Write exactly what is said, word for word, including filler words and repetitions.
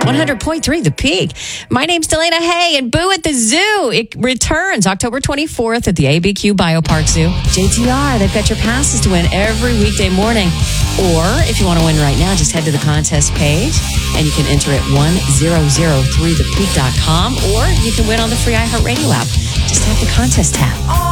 one hundred point three The Peak. My name's Delana Hay, and Boo at the Zoo. It returns October twenty-fourth at the A B Q Biopark Zoo. J T R, they've got your passes to win every weekday morning. Or if you want to win right now, just head to the contest page, and you can enter at one thousand three the peak dot com, or you can win on the free iHeartRadio app. Just tap the contest tab.